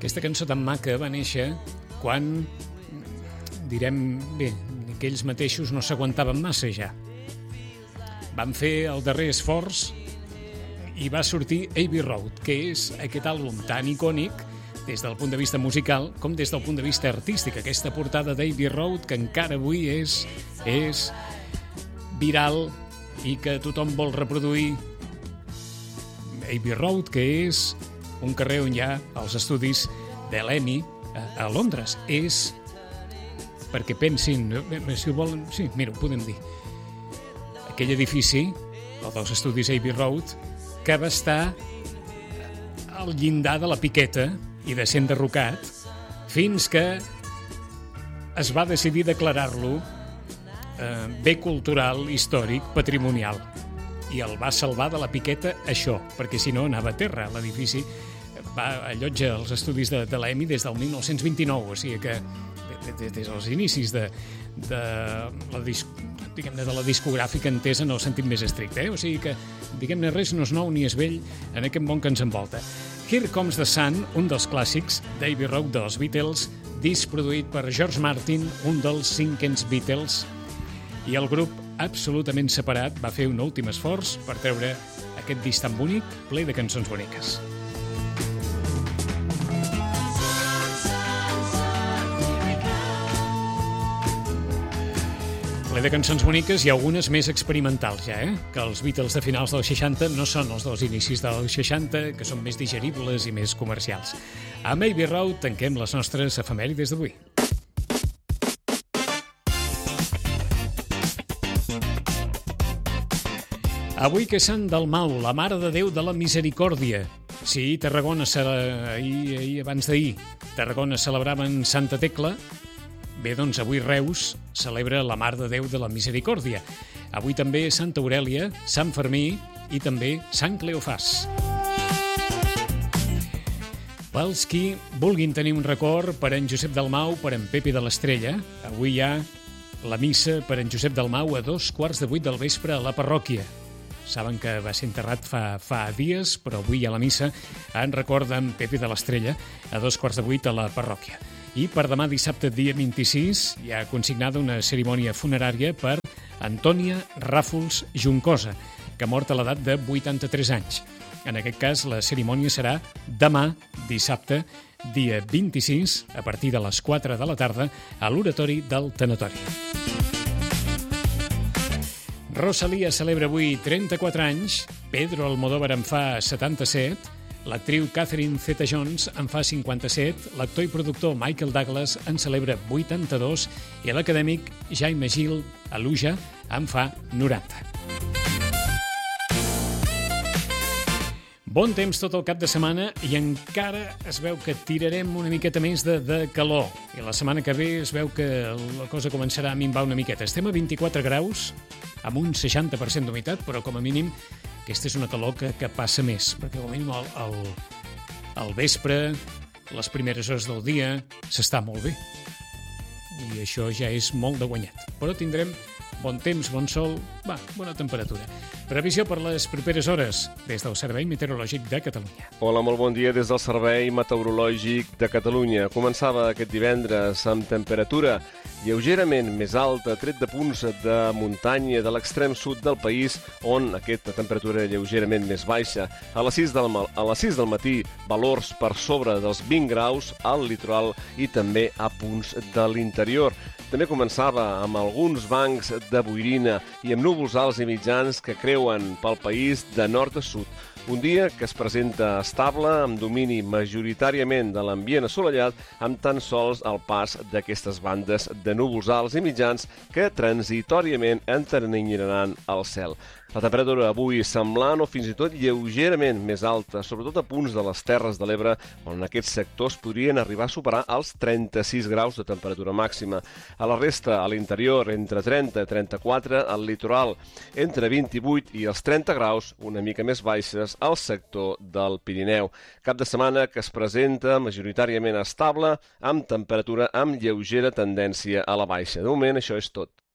Aquesta cançó tan maca va néixer quan, direm, bé, que ells mateixos no s'aguantaven massa ja. Van fer el darrer esforç i va sortir Abbey Road, que és aquest àlbum tan icònic des del punt de vista musical com des del punt de vista artístic. Aquesta portada d'Abbey Road que encara avui és viral i que tothom vol reproduir. Abbey Road, que és un carrer on hi ha els estudis de l'EMI a Londres. És, perquè pensin, si ho volen, sí, mira, ho podem dir. Aquell edifici, el dels estudis Abbey Road, que va estar al llindar de la Piqueta i de ser enderrocat fins que es va decidir declarar-lo bé cultural, històric, patrimonial. I el va salvar de la Piqueta això, perquè si no anava a terra. L'edifici va allotjar els estudis de l'EMI des del 1929, o sigui que des dels inicis de la discogràfica entesa en el sentit més estricte. O sigui que, diguem-ne, res no és nou ni és vell en aquest món que ens envolta. Here Comes the Sun, un dels clàssics d'Abbey Road dels Beatles, disc produït per George Martin, un dels cinquens Beatles, i el grup, absolutament separat, va fer un últim esforç per treure aquest disc tan bonic, ple de cançons boniques. Ple de cançons boniques i algunes més experimentals ja, que els Beatles de finals dels 60 no són els dels inicis dels 60, que són més digeribles i més comercials. Amb Abbey Road tanquem les nostres efemèrides d'avui. Avui que és Sant Dalmau, la Mare de Déu de la Misericòrdia. Sí, Tarragona, ahir abans d'ahir, Tarragona celebraven Santa Tecla. Bé, doncs avui Reus celebra la Mare de Déu de la Misericòrdia. Avui també Santa Aurèlia, Sant Fermí i també Sant Cleofàs. Pels qui vulguin tenir un record per en Josep Dalmau, per en Pepe de l'Estrella, avui hi ha la missa per en Josep Dalmau a 7:15 del vespre a la parròquia. Saben que va ser enterrat fa dies, però avui hi ha la missa en record d'en Pepe de l'Estrella a 7:15 a la parròquia. I per demà dissabte, dia 26, hi ha consignada una cerimònia funerària per Antònia Ràfols Juncosa, que ha mort a l'edat de 83 anys. En aquest cas, la cerimònia serà demà, dissabte, dia 26, a partir de les 4 de la tarda, a l'oratori del Tanatori. Rosalía celebra avui 34 anys, Pedro Almodóvar en fa 77, l'actriu Catherine Zeta-Jones en fa 57, l'actor i productor Michael Douglas en celebra 82 i l'acadèmic Jaime Gil Aluja en fa 90. Bon temps tot el cap de setmana i encara es veu que tirarem una miqueta més de calor. I la setmana que ve es veu que la cosa començarà a minvar una miqueta. Estem a 24 graus, amb un 60% d'humitat, però com a mínim aquesta és una calor que passa més, perquè com a mínim al vespre, les primeres hores del dia, s'està molt bé. I això ja és molt de guanyat. Però tindrem bon temps, bon sol, bona temperatura. Previsió per les properes hores des del Servei Meteorològic de Catalunya. Hola, molt bon dia des del Servei Meteorològic de Catalunya. Començava aquest divendres amb temperatura lleugerament més alta, tret de punts de muntanya de l'extrem sud del país, on aquesta temperatura lleugerament més baixa. A les 6 del matí, valors per sobre dels 20 graus al litoral i també a punts de l'interior. També començava amb alguns bancs de boirina i amb núvols alts i mitjans que creuen pel país de nord a sud. Un dia que es presenta estable, amb domini majoritàriament de l'ambient assolellat, amb tan sols el pas d'aquestes bandes de núvols alts i mitjans que transitòriament enterninyaran el cel. La temperatura avui semblant o fins i tot lleugerament més alta, sobretot a punts de les Terres de l'Ebre, on aquests sectors podrien arribar a superar els 36 graus de temperatura màxima. A la resta, a l'interior, entre 30 i 34, al litoral, entre 28 i els 30 graus, una mica més baixes, al sector del Pirineu. Cap de setmana que es presenta majoritàriament estable, amb temperatura amb lleugera tendència a la baixa. De moment, això és tot.